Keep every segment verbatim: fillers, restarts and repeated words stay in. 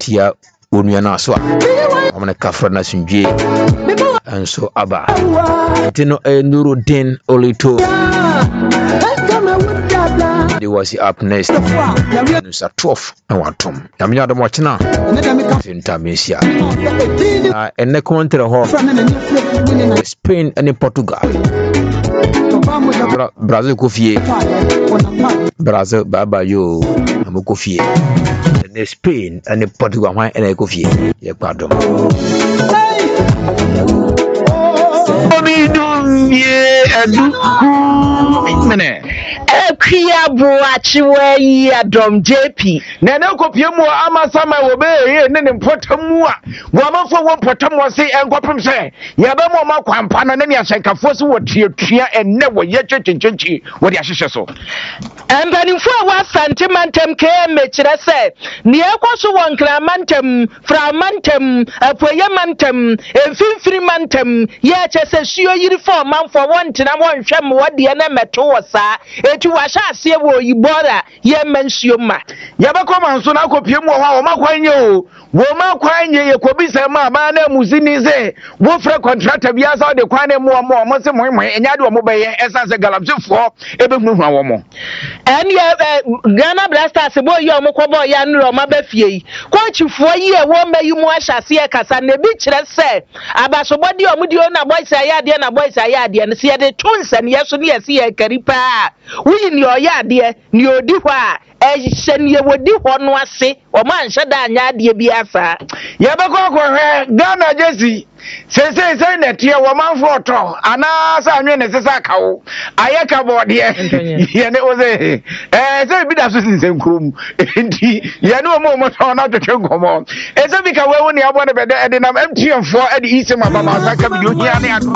tia onua na so a amana kafra na sunje anso aba etino Nuruddin Olito they was up next news at twelve and one tom yamnya dem watchna Fintamesia ah enne country ho Spain and Portugal Brazil kofie Brazil baba yo amokofie ne Spain and Portugal wan ene kofie ye kwadom omi dum ye adu mene Ekia buachi we Adom J P na na kopie mu amasama wo be ye ne ne potamu a wo amafo wo potamu se enkopem se ya be mo makwampa na ne asenkafo se wo tuatua enne wo ye twetwetwe wo de ahyehye so empanifo wa santimantem ke mechire se ne ekoso wo nkramantem framantem apoye mantem emfimfiri mantem ye chese suo yiri fo manfo wontina wonhwem wo de na meto wo saa etu wa sha ase wo yibora ye mensuo ma ya be koma nso na kopie mu ho wo makwanye o wo makwanye ye kobisa ma ba na muzini ze wo fra contractor bia sa de kwane mu mo mo se mo mo enya de wo be ye esanse galapsefo ebe hunu hwa wo mo en ye Ghana Blasters bo ye mo ko bo ya nro ma ba fie coachfo ye wo mayi mu ahase ye kasa na bi kire se abasobodi o mu di o na boys ya de na boys ya de ne se de tunsa ne yeso ne yesi ye karipa wuyi ni oya de ni odi hɔ a ehye ne wodi hɔ no ase o man hye da anya de bi afa ye be ko ko hwe Ghana Jesi sese se ne tie wo manfo to ana sa anwe ne sesa kawo ayeka bode ye ne oze eh se bi da so sinsen krom enti ye ne o mo mo to na to twenkomo e se bi ka we ne abo ne be de nam M T N fo e de ise ma mama saka bi do hia ne ado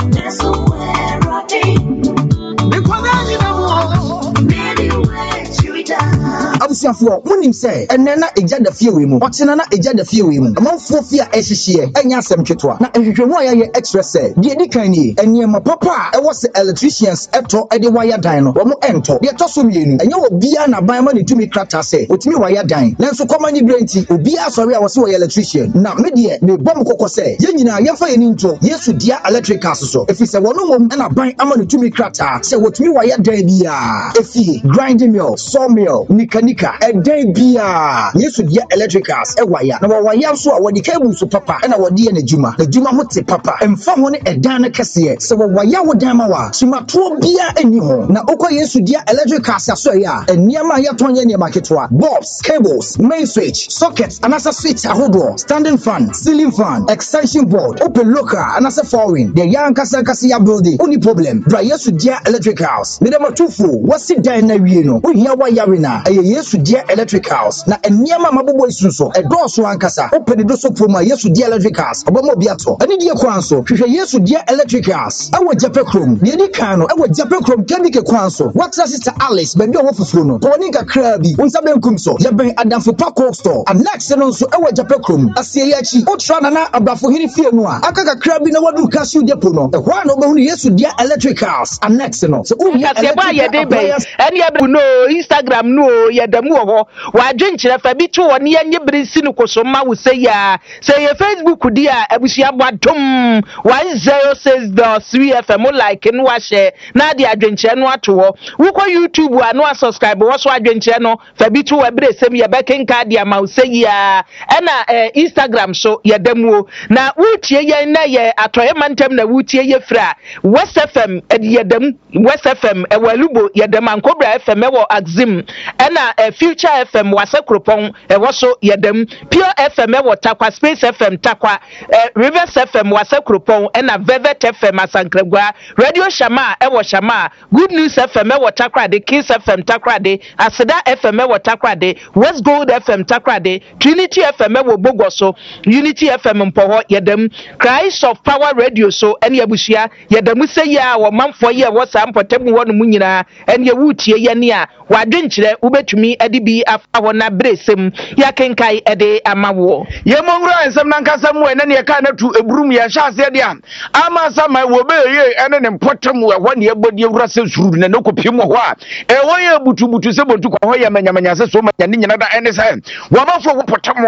abusiafo munim se enne na eja da fie we mu otena na eja da fie we mu amanfo fie a ehyehye enya asem twetwa na ehwehwemu a ye extra se de edikan ni enema papa e wo se electricians eto e de wire dan no wo mo ento de to so mienu enye obia na ban ma ne tumi krata se otumi wire dan nanso koma ni brenti obia sori a wo se wo electrician na me de me bom kokko se ye nyina ye fa ye ni nto Yesu dia electrical so efi se wono mom na ban ama ne tumi krata se wotumi wire dan bia efi grinding mill sawmill nikanika eden bia Yesu dia electricals e wire na wire so a wodi cable so papa na wodi ye na juma na juma ho te papa emfa ho ne edan na kese se wire wo dan ma wa sumato bia eni ho na okwa Yesu dia electricals aso ya eniama ya tonye ne maketwa bulbs cables main switch sockets anasa switch ahodo standing fan ceiling fan extension board open locker anasa foreign the young kasa kasa ya building only problem bra Yesu dia electricals me dem tufu wasi dan na wie no ohia wa yare na eye Yesu dia electricals na eniama mabobo isunso e doso ankasa open do so poma Yesu dia electricals obomo biato ani die kwanso hwehwe Yesu dia electricals awo jape krom ne ni kan no awo jape krom kemike kwanso watra sister Alice be do wofufuro no to ni kakra bi unsa benkum so ya ben adamfo pako store and next no so awo jape krom asie ya chi otra na na abrafo hiri fie no a aka kakra bi na wadu kasu depo no e hwa no behunu Yesu dia electricals and next no so o ya electricals ani ya no Instagram no ya damu ho wa dwenkyere fa bi to woni anye brinsi no kosoma wo se ya se ya Facebook di a abusia bwadom one oh six point three F M like no wa share na de adwenkyere no ato ho wo ko YouTube a no subscribe wo so adwenkyere no fa bi to wa bresem ya bekenka de ama wo se ya na Instagram so ya damu na wutie ye na ye atoye mantem na wutie ye fra West F M ya dam West F M e walubo ya dam Ankobra F M e wo Axim ena uh, Future F M wase kropon e woso yedem Pure F M e wo Takwa Space F M Takwa uh, Rivers F M wase kropon ena Velvet F M Asankragwa Radio Shama e wo Shama Good News F M e wo Takrade Kiss F M Takrade Aseda F M e wo Takrade West Gold F M Takrade Trinity F M e wo Bogoso Unity F M mpoho yedem Christ of Power Radio so ene yabusia yedem se ya wo manfo ye wo sampotemu wo no munyina ene ye wutie ye ne a wadwenkyere ubetumi adibi afa na bresem ya kenkai ede amawo ye mongro ensem na nkasa mu ene ne ka na tu eburum ya hyase de am ama sama wo be ye ene ne mpotem wo ho ne ebodi ewura se suru ne kopiem ho a e wo ye butubutu se bontu ko ho ye manyamanya se so manya ne nyina da ene se wo mafo wo potem